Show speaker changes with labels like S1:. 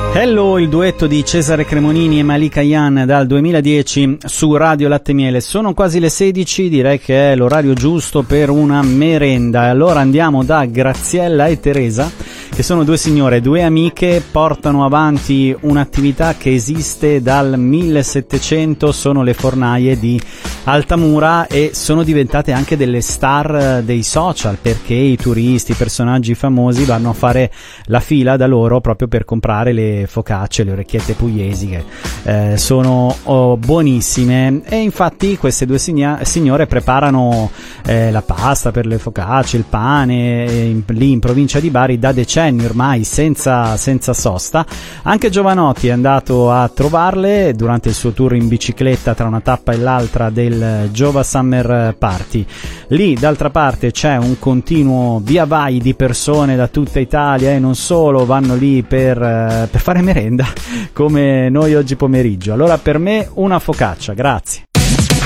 S1: Hello, il duetto di Cesare Cremonini e Malika Yan dal 2010 su Radio Latte Miele. Sono quasi le 16, direi che è l'orario giusto per una merenda. E allora andiamo da Graziella e Teresa, che sono due signore, due amiche, portano avanti un'attività che esiste dal 1700, sono le fornaie di Altamura e sono diventate anche delle star dei social, perché i turisti, i personaggi famosi vanno a fare la fila da loro proprio per comprare le focacce, le orecchiette pugliesi che sono buonissime. E infatti queste due signore preparano la pasta per le focacce, il pane lì in provincia di Bari da decenni ormai, senza sosta. Anche Giovanotti è andato a trovarle durante il suo tour in bicicletta tra una tappa e l'altra del Giova Summer Party. Lì d'altra parte c'è un continuo via vai di persone da tutta Italia e non solo, vanno lì per fare merenda come noi oggi pomeriggio. Allora per me una focaccia, grazie.